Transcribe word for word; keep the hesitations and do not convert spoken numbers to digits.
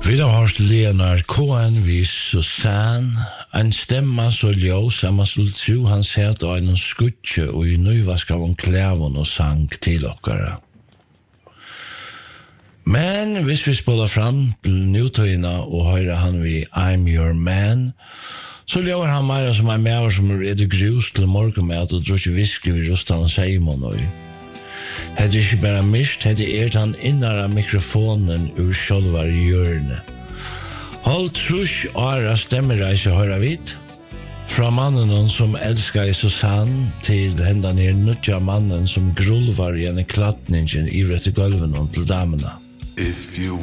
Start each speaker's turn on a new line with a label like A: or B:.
A: Vi har hørt Leonard Cohen vid Susanne, en stemma så ljøs at man skulle tro han sett av en skutje og i nøyvask av en klævån og sang til okkara. Men hvis vi spolar fram til nutøyna og høyre han vid I'm Your Man, så ljøver han mer som en mer som er det grus til morgenmæt og drog ikke viskelig vid rustan og seimon og Hette ikke bare mist, hette ert han innara mikrofonen ur sjolvar hjørne. Hold trus åra stemmereise høyra vidt. Fra mannen som elskar Susanne til hendan her nutja mannen som grulvar gjerne klattningen i rette gulven til damena.
B: If you